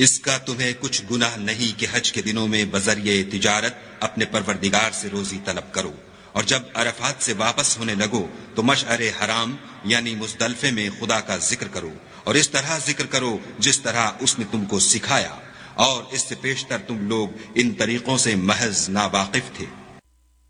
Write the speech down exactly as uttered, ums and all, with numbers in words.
इसका तुम्हें कुछ गुनाह नहीं कि हज के दिनों में बजरिए तिजारत अपने परवरदिगार से रोजी तलब करो, और जब अरफात से वापस होने लगो तो मशअरे हराम यानी मुजदलफे में खुदा का जिक्र करो, और इस तरह जिक्र करो जिस तरह उसने तुमको सिखाया, और इससे पेशतर तुम लोग इन तरीकों से महज नावाकिफ थे।